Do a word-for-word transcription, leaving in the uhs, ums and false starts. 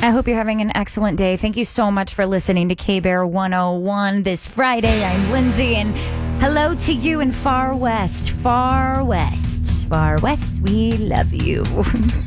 I hope you're having an excellent day. Thank you so much for listening to K-Bear one oh one this Friday. I'm Lindsay, and hello to you in Far West. Far West. Far West, we love you.